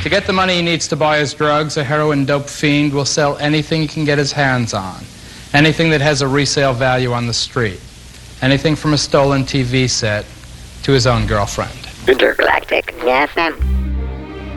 To get the money he needs to buy his drugs, a heroin dope fiend will sell anything he can get his hands on. Anything that has a resale value on the street. Anything from a stolen TV set to his own girlfriend. Intergalactic FM.